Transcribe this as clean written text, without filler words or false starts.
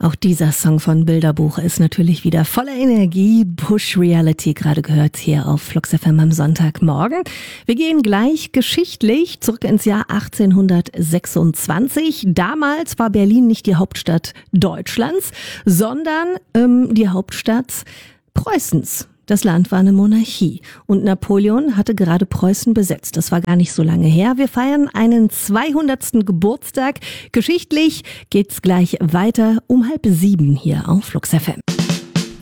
Auch dieser Song von Bilderbuch ist natürlich wieder voller Energie. Push Reality gerade gehört hier auf Flux FM am Sonntagmorgen. Wir gehen gleich geschichtlich zurück ins Jahr 1826. Damals war Berlin nicht die Hauptstadt Deutschlands, sondern die Hauptstadt Preußens. Das Land war eine Monarchie und Napoleon hatte gerade Preußen besetzt. Das war gar nicht so lange her. Wir feiern einen 200. Geburtstag. Geschichtlich geht's gleich weiter um 6:30 hier auf Flux FM.